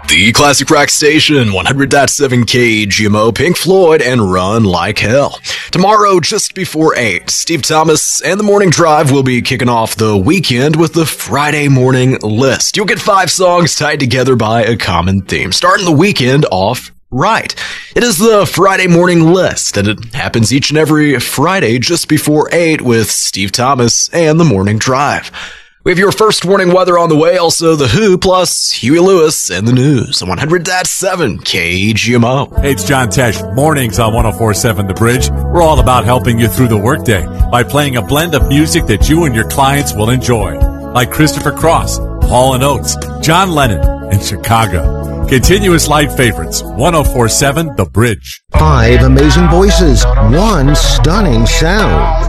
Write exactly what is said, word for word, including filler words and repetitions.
The Classic Rock Station, one hundred point seven K G M O, Pink Floyd, and Run Like Hell. Tomorrow, just before eight, Steve Thomas and The Morning Drive will be kicking off the weekend with the Friday morning list. You'll get five songs tied together by a common theme, starting the weekend off right. It is the Friday morning list, and it happens each and every Friday just before eight with Steve Thomas and The Morning Drive. We have your first warning weather on the way, also The Who, plus Huey Lewis and the news on one hundred point seven K G M O. Hey, it's John Tesh. Mornings on one oh four point seven The Bridge. We're all about helping you through the workday by playing a blend of music that you and your clients will enjoy, like Christopher Cross, Hall and Oates, John Lennon, and Chicago. Continuous light favorites, one oh four point seven The Bridge. Five amazing voices, one stunning sound.